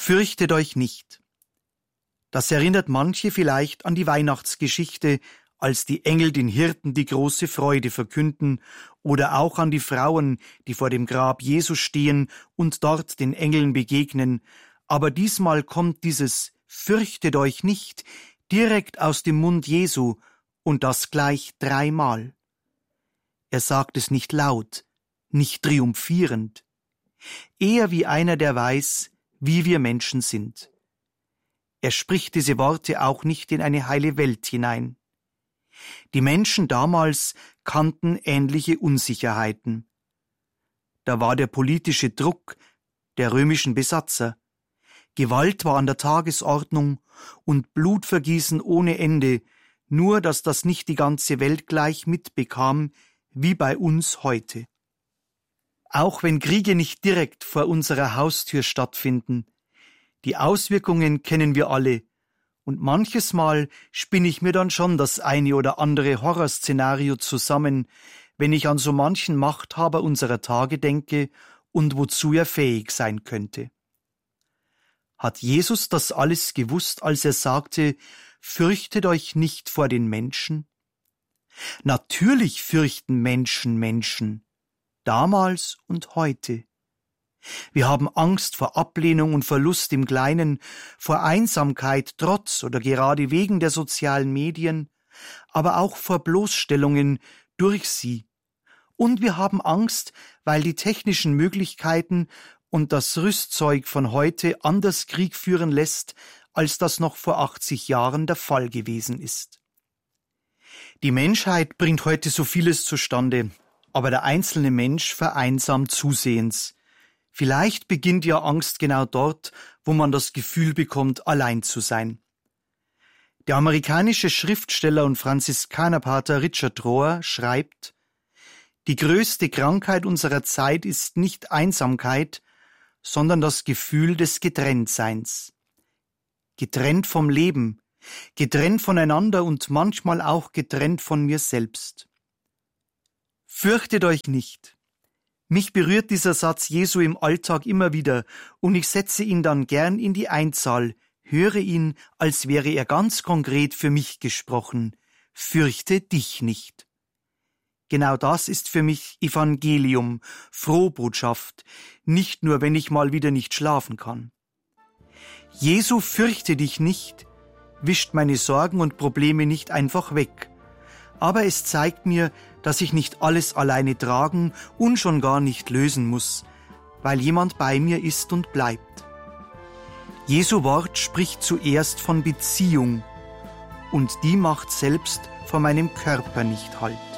Fürchtet euch nicht. Das erinnert manche vielleicht an die Weihnachtsgeschichte, als die Engel den Hirten die große Freude verkünden, oder auch an die Frauen, die vor dem Grab Jesu stehen und dort den Engeln begegnen. Aber diesmal kommt dieses Fürchtet euch nicht direkt aus dem Mund Jesu, und das gleich 3-mal. Er sagt es nicht laut, nicht triumphierend, eher wie einer, der weiß, wie wir Menschen sind. Er spricht diese Worte auch nicht in eine heile Welt hinein. Die Menschen damals kannten ähnliche Unsicherheiten. Da war der politische Druck der römischen Besatzer. Gewalt war an der Tagesordnung und Blutvergießen ohne Ende, nur dass das nicht die ganze Welt gleich mitbekam, wie bei uns heute. Auch wenn Kriege nicht direkt vor unserer Haustür stattfinden, die Auswirkungen kennen wir alle, und manches Mal spinne ich mir dann schon das eine oder andere Horrorszenario zusammen, wenn ich an so manchen Machthaber unserer Tage denke und wozu er fähig sein könnte. Hat Jesus das alles gewusst, als er sagte, fürchtet euch nicht vor den Menschen? Natürlich fürchten Menschen, damals und heute. Wir haben Angst vor Ablehnung und Verlust im Kleinen, vor Einsamkeit trotz oder gerade wegen der sozialen Medien, aber auch vor Bloßstellungen durch sie. Und wir haben Angst, weil die technischen Möglichkeiten und das Rüstzeug von heute anders Krieg führen lässt, als das noch vor 80 Jahren der Fall gewesen ist. Die Menschheit bringt heute so vieles zustande, aber der einzelne Mensch vereinsamt zusehends. Vielleicht beginnt ja Angst genau dort, wo man das Gefühl bekommt, allein zu sein. Der amerikanische Schriftsteller und Franziskanerpater Richard Rohr schreibt: Die größte Krankheit unserer Zeit ist nicht Einsamkeit, sondern das Gefühl des Getrenntseins. Getrennt vom Leben, getrennt voneinander und manchmal auch getrennt von mir selbst. Fürchtet euch nicht. Mich berührt dieser Satz Jesu im Alltag immer wieder und ich setze ihn dann gern in die Einzahl, höre ihn, als wäre er ganz konkret für mich gesprochen. Fürchte dich nicht. Genau das ist für mich Evangelium, Frohbotschaft, nicht nur, wenn ich mal wieder nicht schlafen kann. Jesu fürchte dich nicht, wischt meine Sorgen und Probleme nicht einfach weg. Aber es zeigt mir, dass ich nicht alles alleine tragen und schon gar nicht lösen muss, weil jemand bei mir ist und bleibt. Jesu Wort spricht zuerst von Beziehung und die macht selbst vor meinem Körper nicht Halt.